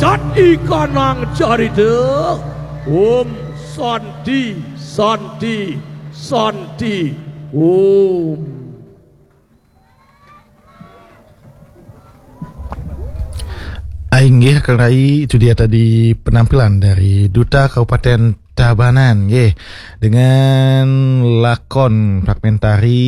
จัดอีกานางจาริเดอโอมสันติสันติสันติโอม Nggih, Kang Rai, itu dia tadi penampilan dari Duta Kabupaten Tabanan, nggih, dengan lakon fragmentari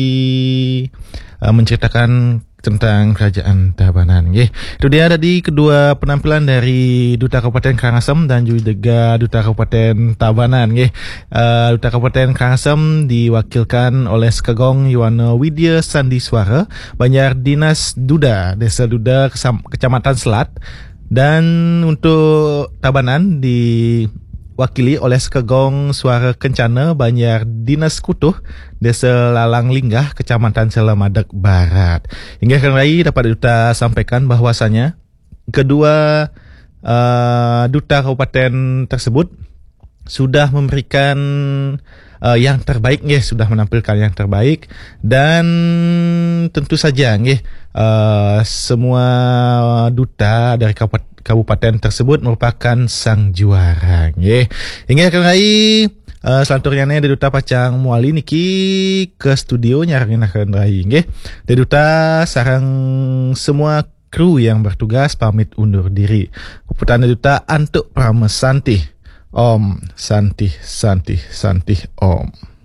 menceritakan tentang kerajaan Tabanan, nggih. Itu dia tadi kedua penampilan dari Duta Kabupaten Karangasem dan juga Duta Kabupaten Tabanan, nggih. Duta Kabupaten Karangasem diwakilkan oleh Sekagong Yuwana Widya Sandiswara, Banjar Dinas Duda, Desa Duda, Kecamatan Selat, dan untuk Tabanan diwakili oleh Sekagong Suara Kencana, Banjar Dinas Kutuh, Desa Lalang Linggah, Kecamatan Selamadak Barat. Hingga Kang Rai dapat Duta sampaikan bahwasanya kedua Duta Kabupaten tersebut sudah memberikan yang terbaik, nggih, sudah menampilkan yang terbaik, dan tentu saja, nggih, semua duta dari kabupaten tersebut merupakan sang juara, nggih. Hingga Kang Rai selanjutnya dari Duta Pacang Muali niki ke studio nyarangin Kang Rai, nggih. Dari Duta sarang semua kru yang bertugas pamit undur diri. Keputusan Duta Antuk Pramesanti. Om Santi Santi Santi Om.